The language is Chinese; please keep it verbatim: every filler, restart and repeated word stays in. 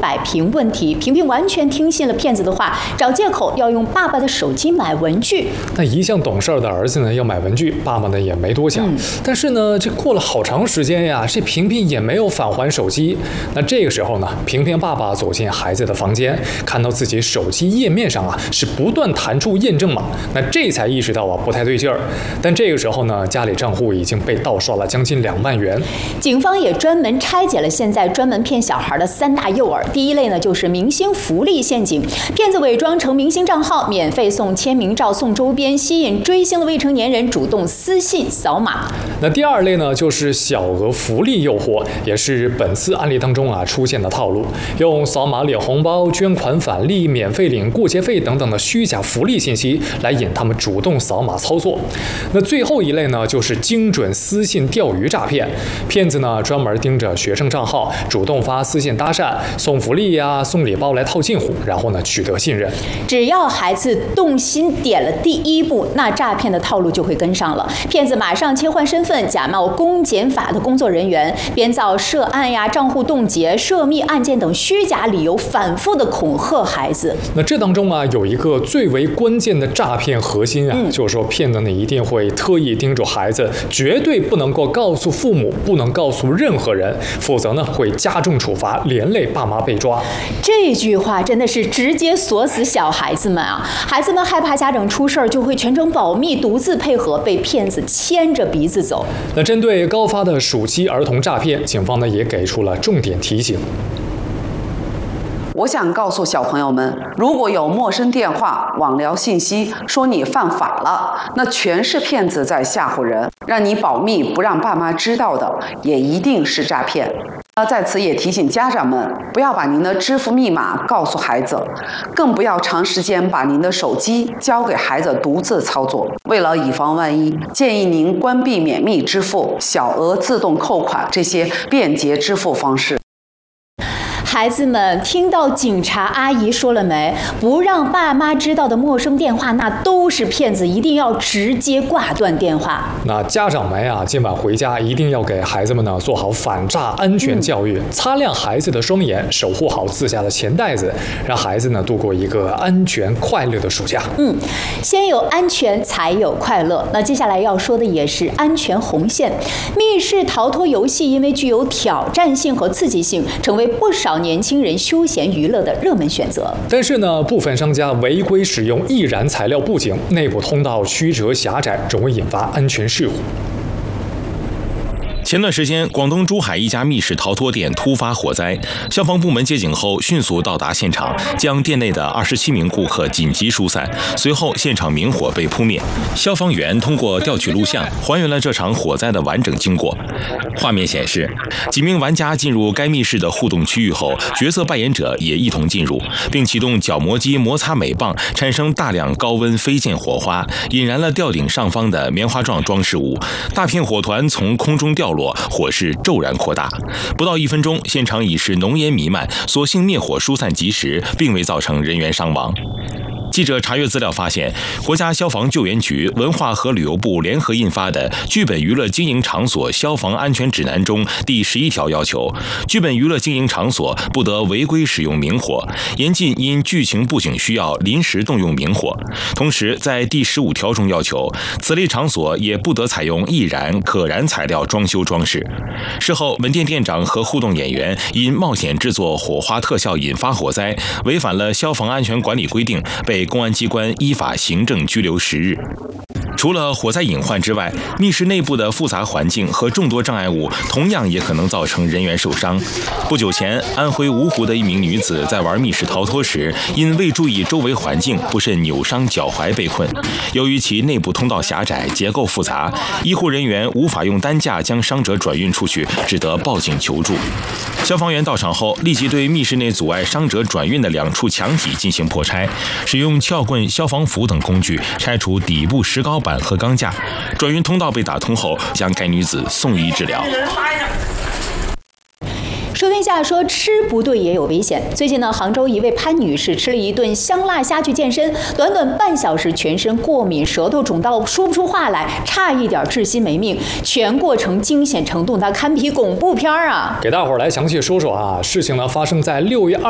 摆平问题。萍萍完全听信了骗子的话，找借口要用爸爸的手机买文具。 那一向懂事儿的儿子呢，要买文具，爸爸呢也没多想。嗯、但是呢，这过了好长时间呀，这萍萍也没有返还手机。那这个时候呢，萍萍爸爸走进孩子的房间，看到自己手机页面上啊是不断弹出验证码，那这才意识到啊不太对劲儿。但这个时候呢，家里账户已经被盗刷了将近两万元。 警方也专门拆解了现在专门骗小孩的三大诱饵。第一类呢，就是明星福利陷阱，骗子伪装成明星账号，免费送签名照、送周边，吸引追星的未成年人主动私信扫码。 那第二类呢，就是小额福利诱惑，也是本次案例当中啊出现的套路，用扫码领红包、捐款返利、免费领过节费等等的虚假福利信息，来引他们主动扫码操作。那最后一类呢，就是精准私信钓鱼诈骗，骗子呢专门盯着学生账号，主动发私信搭讪、送福利呀、啊、送礼包来套近乎，然后呢取得信任。 只要孩子动心点了第一步，那诈骗的套路就会跟上了。骗子马上切换身份，假冒公检法的工作人员，编造涉案呀、账户冻结、涉密案件等虚假理由，反复的恐吓孩子。 那这当中啊，有一个最为关键的诈骗核心啊，嗯、就是说骗子呢一定会特意叮嘱孩子，绝对不能够告诉父母，不能告诉任何人，否则呢会加重处罚，连累爸妈被抓。 这句话真的是直接锁死小孩子们啊！孩子们害怕家长出事儿，就会全程保密，独自配合，被骗子牵着鼻子走。 那针对高发的暑期儿童诈骗，警方呢也给出了重点提醒。 我想告诉小朋友们，如果有陌生电话、网聊信息说你犯法了，那全是骗子在吓唬人，让你保密不让爸妈知道的，也一定是诈骗。那在此也提醒家长们，不要把您的支付密码告诉孩子，更不要长时间把您的手机交给孩子独自操作。为了以防万一，建议您关闭免密支付、小额自动扣款这些便捷支付方式。 孩子们听到警察阿姨说了没？不让爸妈知道的陌生电话，那都是骗子，一定要直接挂断电话。 那家长们啊，今晚回家一定要给孩子们呢做好反诈安全教育，嗯、擦亮孩子的双眼，守护好自家的钱袋子，让孩子呢度过一个安全快乐的暑假。 嗯，先有安全才有快乐。那接下来要说的也是安全红线。密室逃脱游戏因为具有挑战性和刺激性，成为不少年轻人休闲娱乐的热门选择。 但是呢，部分商家违规使用易燃材料布景，内部通道曲折狭窄，容易引发安全事故。 前段时间，广东珠海一家密室逃脱店突发火灾，消防部门接警后迅速到达现场，将店内的二十七名顾客紧急疏散。随后，现场明火被扑灭。消防员通过调取录像，还原了这场火灾的完整经过。画面显示，几名玩家进入该密室的互动区域后，角色扮演者也一同进入，并启动角磨机摩擦镁棒，产生大量高温飞溅火花，引燃了吊顶上方的棉花状装饰物，大片火团从空中掉落，火势骤然扩大。不到一分钟，现场已是浓烟弥漫，所幸灭火疏散及时，并未造成人员伤亡。记者查阅资料发现，国家消防救援局、文化和旅游部联合印发的《剧本娱乐经营场所消防安全指南》中第十一条要求，剧本娱乐经营场所不得违规使用明火，严禁因剧情布景需要临时动用明火。同时，在第十五条中要求，此类场所也不得采用易燃、可燃材料装修装饰。事后，门店店长和互动演员因冒险制作火花特效引发火灾，违反了消防安全管理规定，被公安机关依法行政拘留十日。除了火灾隐患之外，密室内部的复杂环境和众多障碍物同样也可能造成人员受伤。不久前，安徽芜湖的一名女子在玩密室逃脱时，因未注意周围环境，不慎扭伤脚踝被困。由于其内部通道狭窄，结构复杂，医护人员无法用担架将伤者转运出去，只得报警求助。消防员到场后，立即对密室内阻碍伤者转运的两处墙体进行破拆，使用撬棍、消防斧等工具拆除底部石膏板和钢架。转运通道被打通后，将该女子送医治疗。 说天下说吃不对也有危险。最近呢，杭州一位潘女士吃了一顿香辣虾去健身，短短半小时全身过敏，舌头肿到说不出话来，差一点窒息没命。全过程惊险程度那堪比恐怖片啊！ 给大伙儿来详细说说啊，事情呢发生在六月二。